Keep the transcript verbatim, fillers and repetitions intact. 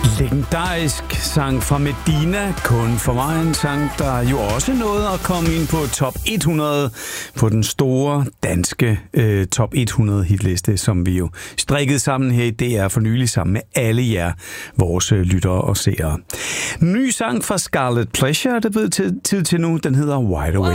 Legendarisk sang fra Medina, kun for mig en sang, der jo også nåede at komme ind på top hundrede på den store danske øh, top hundrede hitliste, som vi jo strikkede sammen her i D R for nylig sammen med alle jer, vores øh, lyttere og seere. Ny sang fra Scarlet Pleasure, det ved tid til nu, den hedder Wide Awake.